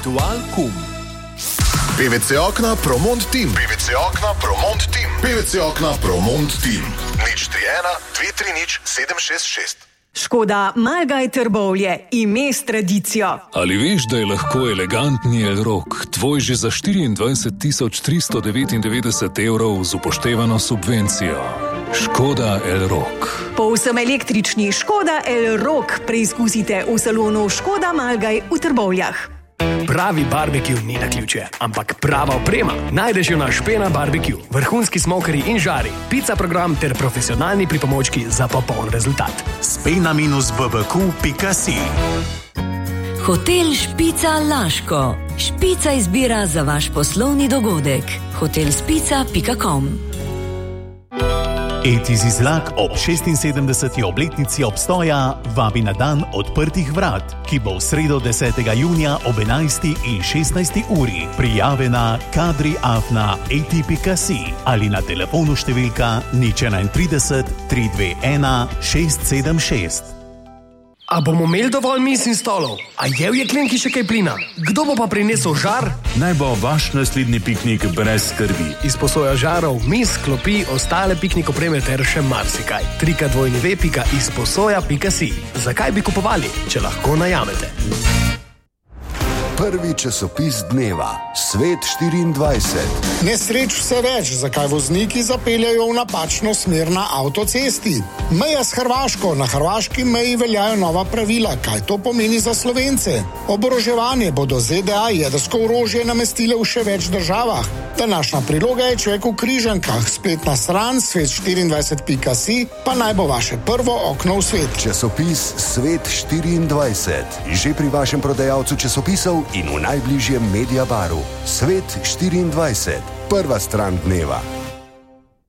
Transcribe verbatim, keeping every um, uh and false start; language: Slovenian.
Aktualkum. P V C Okna Promont Team. P V C Okna Promont Team. P V C Okna Promont Team. nič tri ena dve tri nič sedem šest šest. Škoda Malgaj Trbovlje, ime s tradicijo. Ali veš, da je lahko elegantni Elrock tvoj že za štiriindvajset tisoč tristo devetindevetdeset evrov z upoštevano subvencijo? Škoda Elrock. Povsem električni Škoda Elrock preizkusite v salonu Škoda Malgaj v Trbovljah. Pravi barbecue ni naključje, ampak prava oprema. Najdeš jo na Špena barbecue, vrhunski smokerji in žari, pica program ter profesionalni pripomočki za popoln rezultat. spena b b q pika si. Hotel Špica Laško. Špica izbira za vaš poslovni dogodek. hotel spica pika com. E T Z Zlak ob šestinsedemdeseti obletnici obstoja vabi na dan odprtih vrat, ki bo v sredo desetega junija ob enajsti in šestnajsti uri. Prijave na kadri afna e t pika si ali na telefonu številka nič enaintrideset tri dve ena šest sedem šest. A bomo imeli dovolj miz in stolov? A je v jeklenki še kaj plina? Kdo bo pa prinesel žar? Naj bo vaš naslednji piknik brez skrbi. Izposoja žarov, miz, klopi, ostale piknik opreme ter še marsikaj. trika dvojni ve pika izposoja pika si. Zakaj bi kupovali, če lahko najamete? Prvi časopis dneva, Svet štiriindvajset. Nesreč vse več, zakaj vozniki zapeljajo v napačno smer na avtocesti. Meja s Hrvaško. Na hrvaški meji veljajo nova pravila. Kaj to pomeni za Slovence? Oboroževanje bodo Z D A jedrsko orožje namestile v še več državah. Današnja priloga je Človek v križankah. Spletna stran svet štiriindvajset pika si pa naj bo vaše prvo okno v svet. Časopis Svet štiriindvajset. Že pri vašem prodajalcu časopisov in v najbližjem Mediabaru. Svet štiriindvajset. Prva stran dneva.